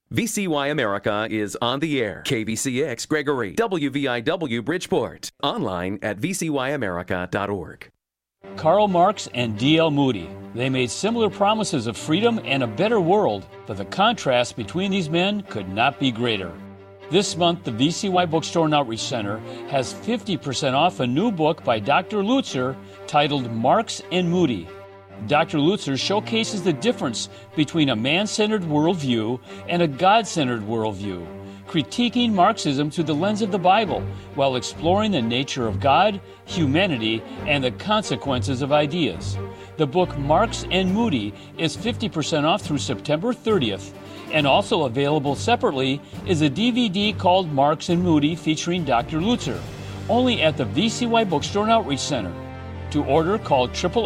VCY America is on the air. KVCX Gregory, WVIW Bridgeport. Online at vcyamerica.org. Karl Marx and D.L. Moody. They made similar promises of freedom and a better world, but the contrast between these men could not be greater. This month, the VCY Bookstore and Outreach Center has 50% off a new book by Dr. Lutzer titled Marx and Moody. Dr. Lutzer showcases the difference between a man-centered worldview and a God-centered worldview, critiquing Marxism through the lens of the Bible while exploring the nature of God, humanity, and the consequences of ideas. The book Marx and Moody is 50% off through September 30th, and also available separately is a DVD called Marx and Moody featuring Dr. Lutzer, only at the VCY Bookstore and Outreach Center. To order, call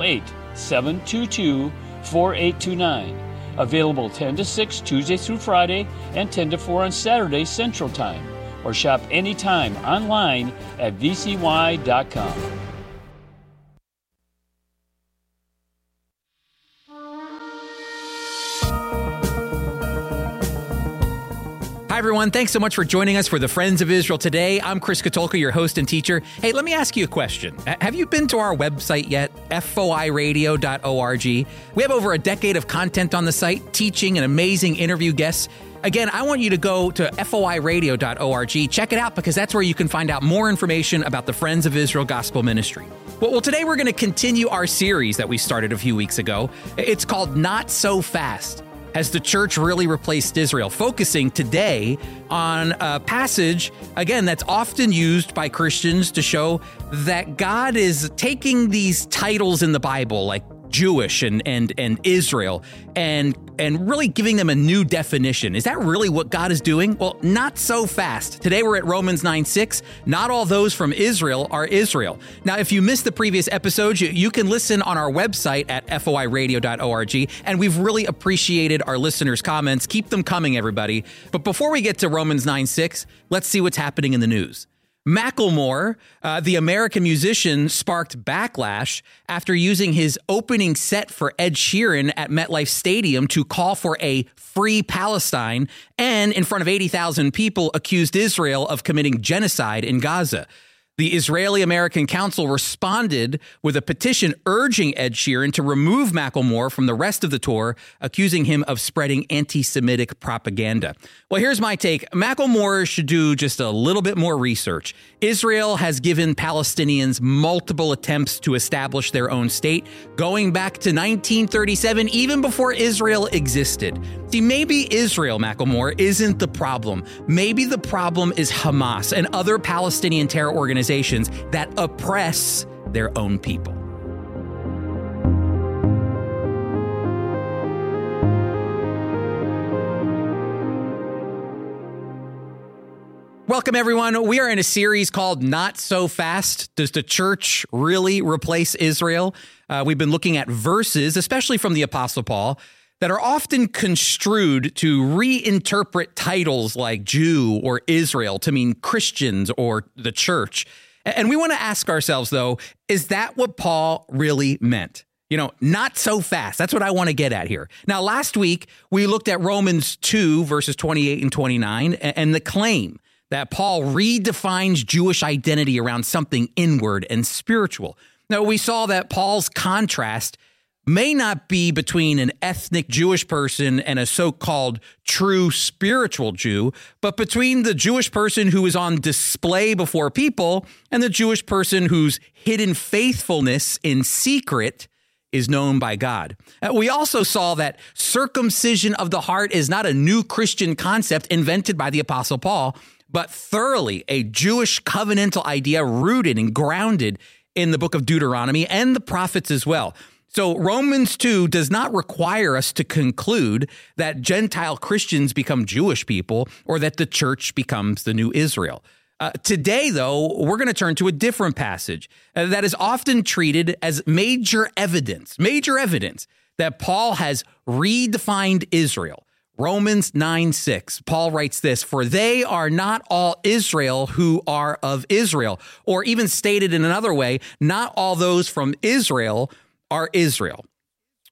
888-722-4829. Available 10 to 6 Tuesday through Friday and 10 to 4 on Saturday Central Time. Or shop anytime online at vcy.com. Hi, everyone. Thanks so much for joining us for the Friends of Israel today. I'm Chris Katulka, your host and teacher. Hey, let me ask you a question. Have you been to our website yet? foiradio.org. We have over a decade of content on the site, teaching and amazing interview guests. Again, I want you to go to foiradio.org. Check it out because that's where you can find out more information about the Friends of Israel Gospel Ministry. Well, today we're going to continue our series that we started a few weeks ago. It's called Not So Fast. Has the church really replaced Israel? Focusing today on a passage, again, that's often used by Christians to show that God is taking these titles in the Bible, like Jewish and Israel, and really giving them a new definition. Is that really what God is doing? Well, not so fast. Today we're at Romans 9:6. Not all those from Israel are Israel. Now, if you missed the previous episodes, you can listen on our website at foiradio.org, and we've really appreciated our listeners' comments. Keep them coming, everybody. But before we get to Romans 9:6, let's see what's happening in the news. Macklemore, the American musician, sparked backlash after using his opening set for Ed Sheeran at MetLife Stadium to call for a free Palestine and, in front of 80,000 people, accused Israel of committing genocide in Gaza. The Israeli-American Council responded with a petition urging Ed Sheeran to remove Macklemore from the rest of the tour, accusing him of spreading anti-Semitic propaganda. Well, here's my take. Macklemore should do just a little bit more research. Israel has given Palestinians multiple attempts to establish their own state, going back to 1937, even before Israel existed. See, maybe Israel, Macklemore, isn't the problem. Maybe the problem is Hamas and other Palestinian terror organizations that oppress their own people. Welcome, everyone. We are in a series called Not So Fast. Does the church really replace Israel? We've been looking at verses, especially from the Apostle Paul, that are often construed to reinterpret titles like Jew or Israel to mean Christians or the church. And we want to ask ourselves, though, is that what Paul really meant? You know, not so fast. That's what I want to get at here. Now, last week, we looked at Romans 2, verses 28 and 29, and the claim that Paul redefines Jewish identity around something inward and spiritual. Now, we saw that Paul's contrast may not be between an ethnic Jewish person and a so-called true spiritual Jew, but between the Jewish person who is on display before people and the Jewish person whose hidden faithfulness in secret is known by God. We also saw that circumcision of the heart is not a new Christian concept invented by the Apostle Paul, but thoroughly a Jewish covenantal idea rooted and grounded in the book of Deuteronomy and the prophets as well. So Romans 2 does not require us to conclude that Gentile Christians become Jewish people or that the church becomes the new Israel. Today, though, we're going to turn to a different passage that is often treated as major evidence that Paul has redefined Israel. Romans 9:6, Paul writes this, "For they are not all Israel who are of Israel," or even stated in another way, not all those from Israel are Israel.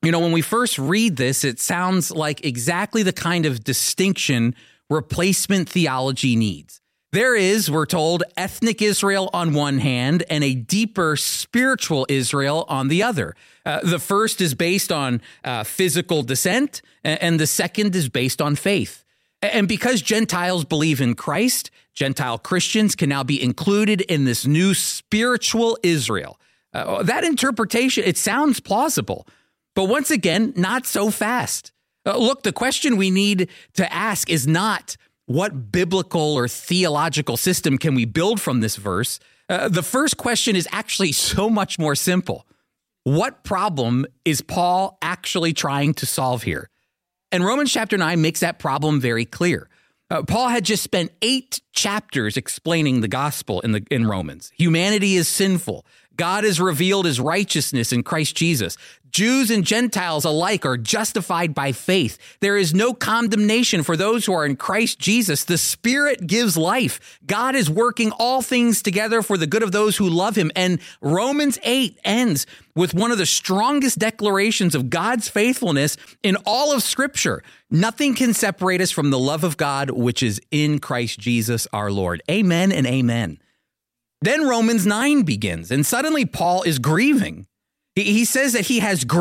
When we first read this, it sounds like exactly the kind of distinction replacement theology needs. There is, we're told, ethnic Israel on one hand and a deeper spiritual Israel on the other. The first is based on physical descent, and the second is based on faith. And because Gentiles believe in Christ, Gentile Christians can now be included in this new spiritual Israel. That interpretation, it sounds plausible, but once again, not so fast. Look, the question we need to ask is not what biblical or theological system can we build from this verse. The first question is actually so much more simple. What problem is Paul actually trying to solve here? And Romans chapter 9 makes that problem very clear. Paul had just spent 8 chapters explaining the gospel in Romans. Humanity is sinful. God has revealed his righteousness in Christ Jesus. Jews and Gentiles alike are justified by faith. There is no condemnation for those who are in Christ Jesus. The Spirit gives life. God is working all things together for the good of those who love him. And Romans 8 ends with one of the strongest declarations of God's faithfulness in all of Scripture. Nothing can separate us from the love of God, which is in Christ Jesus our Lord. Amen and amen. Then Romans 9 begins, and suddenly Paul is grieving. He says that he has